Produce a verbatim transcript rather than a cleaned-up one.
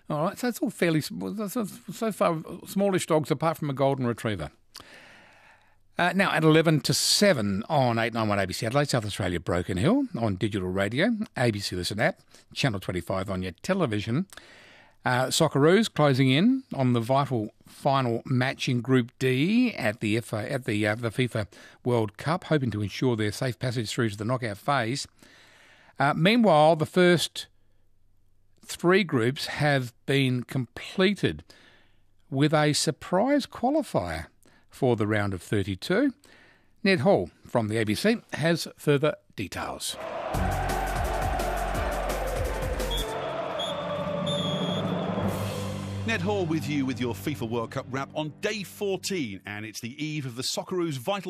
All right, so it's all fairly sm- so so far smallish dogs apart from a golden retriever. Uh, now at eleven to seven on eight ninety-one A B C Adelaide, South Australia, Broken Hill on digital radio, A B C Listen app, Channel twenty-five on your television. Uh, Socceroos closing in on the vital final match in Group D at the F A, at the uh, the FIFA World Cup, hoping to ensure their safe passage through to the knockout phase. Uh, meanwhile, the first three groups have been completed with a surprise qualifier for the round of thirty-two. Ned Hall from the A B C has further details. Ned Hall with you with your FIFA World Cup wrap on day fourteen, and it's the eve of the Socceroos' vital